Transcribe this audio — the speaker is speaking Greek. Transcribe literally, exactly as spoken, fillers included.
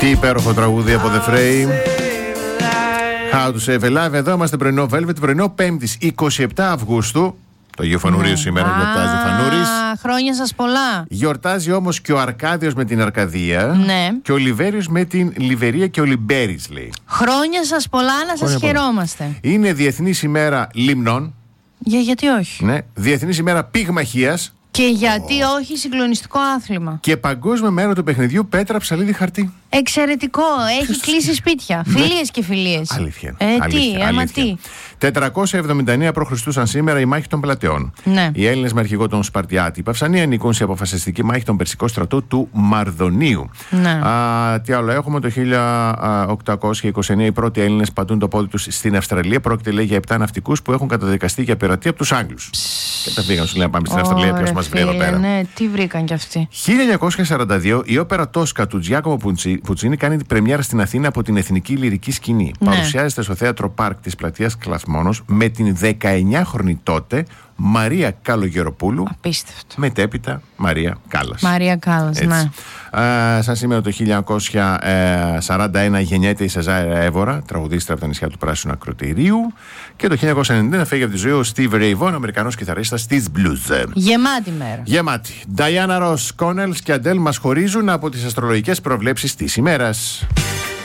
Τι υπέροχο τραγούδι από The Frame. How to Save a Life. Εδώ είμαστε πρωινό Velvet, πρωινό Πέμπτης εικοστή επτά Αυγούστου. Το Αγίου Φανουρίου σήμερα γιορτάζει ο Φανούρης. Χρόνια σας πολλά. Γιορτάζει όμως και ο Αρκάδιος με την Αρκαδία. Ναι. Και ο Λιβέριος με την Λιβερία και ο Λιμπέρης, λέει. Χρόνια σας πολλά, να σας χαιρόμαστε. Είναι Διεθνής ημέρα λιμνών. Για, γιατί όχι. Ναι. Διεθνής ημέρα πυγμαχίας. Και γιατί oh. όχι συγκλονιστικό άθλημα. Και παγκόσμιο μέρα του παιχνιδιού πέτρα, ψαλίδι, χαρτί. Εξαιρετικό. Έχει κλείσει σπίτια. Φιλίες και φιλίες. Αλήθεια. Ε, αλήθεια, τι, άμα τι. τετρακόσια εβδομήντα εννέα π.Χ. σαν η μάχη των Πλατεών. Ναι. Οι Έλληνες με αρχηγό τον Σπαρτιάτη Παυσανία νικούν σε αποφασιστική μάχη τον Περσικό στρατό του Μαρδονίου. Ναι. Α, τι άλλο έχουμε, το χίλια οκτακόσια είκοσι εννέα οι πρώτοι Έλληνες πατούν το πόδι τους στην Αυστραλία. Πρόκειται, λέει, για επτά ναυτικούς που έχουν καταδικαστεί για πειρατεία από τους Άγγλους. Και τα πήγαν, σου λέει, να πάμε στην Αυστραλία, ποιος μας βρει εδώ πέρα. Ναι, τι βρήκαν κι αυτοί. χίλια εννιακόσια σαράντα δύο η όπερα Τόσκα του Τζιάκομο Πουτσίνι κάνει την πρεμιέρα στην Αθήνα από την Εθνική Λυρική Σκηνή. Ναι. Παρουσιάζεται στο θέατρο Πάρκ της πλατείας Κλαθμόνος με την δεκαεννιάχρονη τότε Μαρία Καλογεροπούλου. Απίστευτο. Μετέπειτα Μαρία Κάλλας. Μαρία Κάλλας, ναι. Α, σαν σήμερα το χίλια εννιακόσια σαράντα ένα γεννιέται η Σεζάρια Έβορα, τραγουδίστρια από τα νησιά του Πράσινου Ακροτηρίου. Και το χίλια εννιακόσια ενενήντα ένα φεύγει από τη ζωή ο Steve Ray Vaughan, Αμερικανός κιθαρίστας της blues. Γεμάτη μέρα. Γεμάτη. Diana Ross, Connells και Adele μας χωρίζουν από τις αστρολογικές προβλέψεις της ημέρας.